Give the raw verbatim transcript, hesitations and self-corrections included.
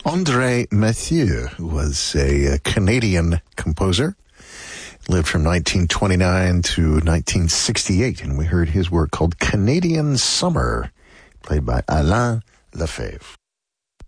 André Mathieu was a, a Canadian composer. Lived from nineteen twenty-nine to nineteen sixty-eight, and we heard his work called Canadian Summer, played by Alain Lefebvre.